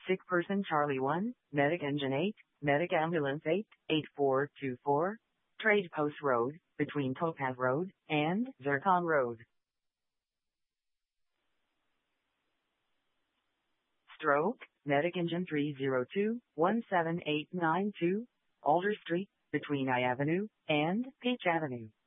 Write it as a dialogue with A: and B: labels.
A: Sick person Charlie 1, Medic Engine 8, Medic Ambulance 8, 8424, Trade Post Road, between Topaz Road and Zircon Road. Stroke, Medic Engine 302, 17892, Alder Street, between I Avenue and Peach Avenue.